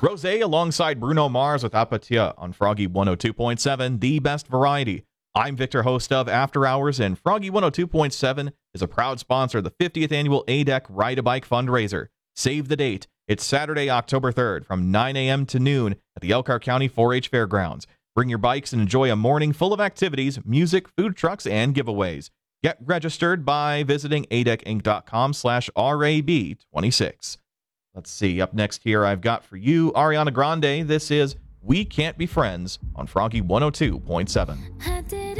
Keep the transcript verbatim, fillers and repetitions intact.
Rosé alongside Bruno Mars with Apatia on Froggy one oh two point seven, the best variety. I'm Victor, host of After Hours, and Froggy one oh two point seven is a proud sponsor of the fiftieth Annual A D E C Ride a Bike fundraiser. Save the date. It's Saturday, October third from nine a.m. to noon at the Elkhart County four H Fairgrounds. Bring your bikes and enjoy a morning full of activities, music, food trucks, and giveaways. Get registered by visiting adec.inc.com slash RAB26. Let's see. Up next here, I've got for you Ariana Grande. This is We Can't Be Friends on Froggy one oh two point seven. I did